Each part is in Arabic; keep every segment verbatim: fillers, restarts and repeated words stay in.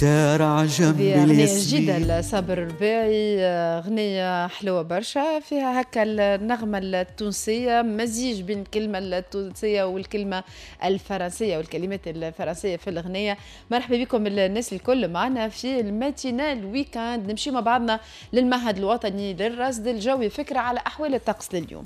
شارع جنب الياسمين. أغنية جديدة لصابر الرباعي، أغنية حلوة برشا، فيها هكا النغمة التونسية، مزيج بين الكلمة التونسية والكلمة الفرنسية والكلمات الفرنسية في الأغنية. مرحبا بكم الناس الكل معنا في الماتينال ويكاند، نمشي مع بعضنا للمعهد الوطني للرصد الجوي، فكرة على أحوال الطقس لليوم.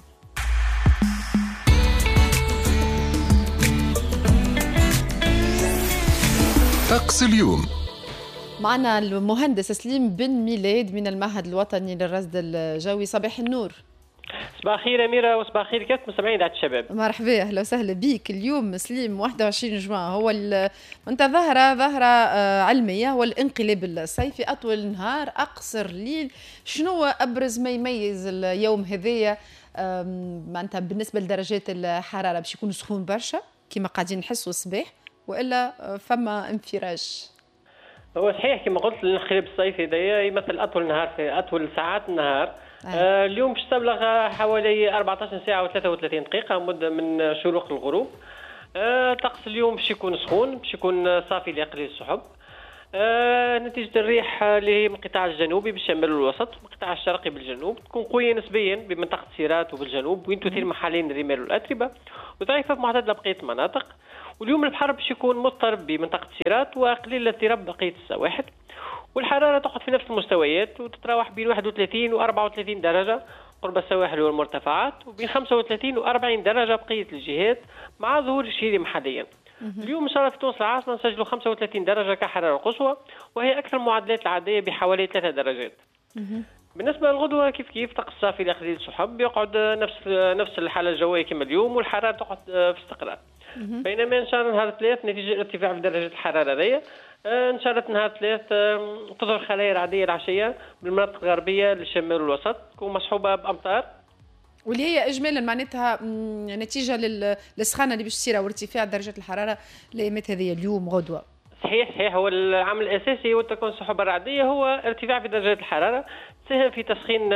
طقس اليوم معنا المهندس سليم بن ميلاد من المعهد الوطني للرصد الجوي. صباح النور. صباح الخير أميرة وصباح الخير كاف مستمعين دعاء الشباب. مرحبا، أهلا وسهلا بيك. اليوم سليم واحد وعشرين جمعة، هو أنت ظاهرة ظاهرة علمية، والانقلاب الصيفي، أطول نهار أقصر ليل. شنو أبرز ما يميز اليوم هذايا معناتها بالنسبة لدرجات الحرارة؟ باش يكون سخون برشا كما قاعدين نحسوا الصباح، وإلا فما انفراج؟ هو صحيح كما قلت الانقلاب الصيفي هذايا يمثل اطول نهار في اطول ساعات النهار. آه. آه اليوم باش تبلغ حوالي أربعة عشر ساعه وثلاثة وثلاثين دقيقه مده من شروق الغروب. آه طقس اليوم باش يكون سخون، باش يكون صافي لقليل السحب. آه نتيجه الريح اللي هي من القطاع الجنوبي بالشمال والوسط والقطاع الشرقي بالجنوب، تكون قويه نسبيا بمنطقه سيرات وبالجنوب، وين تثير محليا الرمال والاتربه، وضعيفه بمعتدل بقيه المناطق. واليوم البحر باش يكون مضطرب بمنطقة سيرات وقليل الاضطراب بقية السواحل، والحرارة تقعد في نفس المستويات وتتراوح بين واحد وثلاثين و أربعة وثلاثين درجة قرب السواحل والمرتفعات، وبين خمسة وثلاثين و أربعين درجة بقية الجهات مع ظهور الشتاء محليا. اليوم إن شاء الله في تونس العاصمة نسجلوا خمسة وثلاثين درجة كحرارة قصوى، وهي أكثر المعدلات العادية بحوالي ثلاثة درجات. بالنسبة للغدوة كيف كيف طقس صافي لقليل السحب، يقعد نفس نفس الحالة الجوية كما اليوم، والحرارة تقعد في استقرار. بينما ان شاء الله نهار الثلاث نتيجه ارتفاع في درجه الحراره هذيا، ان شاء الله نهار الثلاث تظهر خلايا رعديه العشيه بالمناطق الغربيه للشمال والوسط، تكون مصحوبه بامطار، واللي هي اجمالا معناتها نتيجه للسخانه اللي باش تصير وارتفاع درجه الحراره الايامات هذه اليوم غدوه. صحيح صحيح هو العامل الاساسي هو تكون السحب الرعديه، هو ارتفاع في درجه الحراره تساهم في تسخين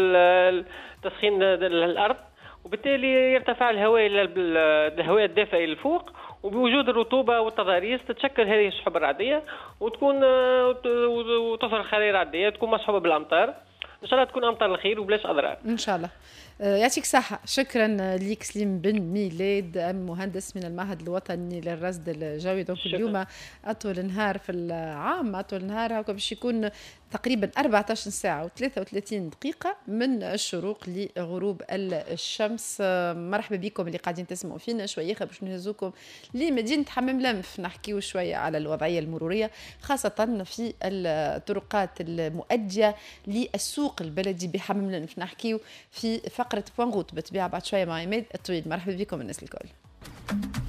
تسخين الارض، وبالتالي يرتفع الهواء الى الهواء الدافئ للفوق، وبوجود الرطوبه والتضاريس تتشكل هذه السحب الرعديه وتكون وتصل خلايا رعديه تكون مصحوبه بالامطار. ان شاء الله تكون امطار الخير وبلاش اضرار ان شاء الله. يعطيك صحة. شكرا ليك سليم بن ميلاد، مهندس من المعهد الوطني للرصد الجوي. دونك اليوم أطول نهار في العام، أطول نهار هكا باش يكون تقريبا أربعة عشر ساعة وثلاثة وثلاثين دقيقة من الشروق لغروب الشمس. مرحبا بكم اللي قاعدين تسمعوا فينا. شوية باش نهزوكم لمدينة حمام لمف، نحكيو شوية على الوضعية المرورية خاصة في الطرقات المؤدية للسوق البلدي بحمام لمف. نحكيو في فقرة بوان غوت بالطبيعة بعد شوية مع عماد الطويل. مرحبا بكم الناس الكل.